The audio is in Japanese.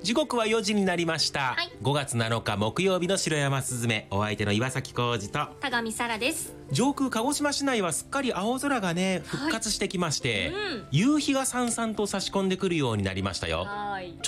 時刻は4時になりました、 はい、 5月7日木曜日の白山すずめ、お相手の岩崎浩二と田上沙羅です。 上空鹿児島市内はすっかり青空がね復活してきまして、夕日がさんさんと差し込んでくるようになりましたよ。